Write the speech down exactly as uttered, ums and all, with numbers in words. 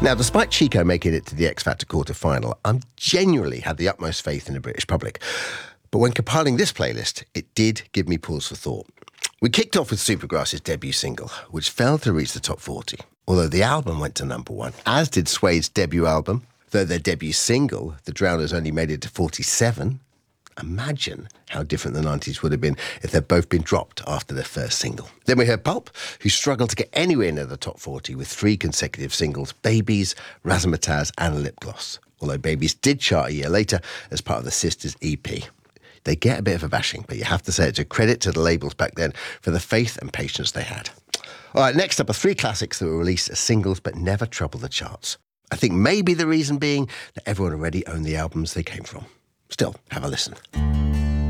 Now, despite Chico making it to the X Factor quarter-final, I'm genuinely had the utmost faith in the British public. But when compiling this playlist, it did give me pause for thought. We kicked off with Supergrass's debut single, which failed to reach the top forty, although the album went to number one, as did Suede's debut album, though their debut single, The Drowners, only made it to forty-seven. Imagine how different the nineties would have been if they'd both been dropped after their first single. Then we heard Pulp, who struggled to get anywhere near the top forty with three consecutive singles, Babies, Razzmatazz and Lip Gloss, although Babies did chart a year later as part of the Sisters E P. They get a bit of a bashing, but you have to say it's a credit to the labels back then for the faith and patience they had. All right, next up are three classics that were released as singles but never troubled the charts. I think maybe the reason being that everyone already owned the albums they came from. Still, have a listen.